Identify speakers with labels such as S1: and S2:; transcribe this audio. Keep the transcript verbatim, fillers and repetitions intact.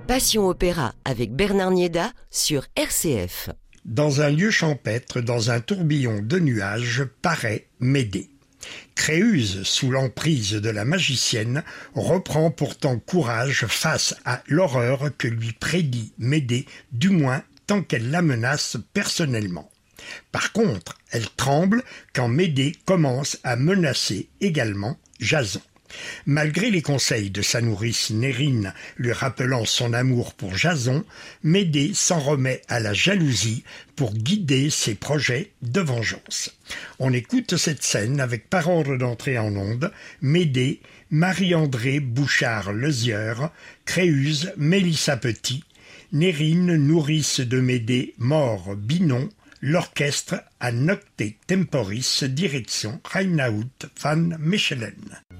S1: Passion Opéra avec Bernard Nieda sur R C F.
S2: Dans un lieu champêtre, dans un tourbillon de nuages, paraît Médée. Créuse, sous l'emprise de la magicienne, reprend pourtant courage face à l'horreur que lui prédit Médée, du moins tant qu'elle la menace personnellement. Par contre, elle tremble quand Médée commence à menacer également Jason. Malgré les conseils de sa nourrice Nérine lui rappelant son amour pour Jason, Médée s'en remet à la jalousie pour guider ses projets de vengeance. On écoute cette scène avec par ordre d'entrée en onde, Médée, Marie-André Bouchard-Lezieur, Créuse, Mélissa Petit, Nérine, nourrice de Médée, Mort Binon, l'orchestre à Nocte Temporis, direction Reinaud van Mechelen.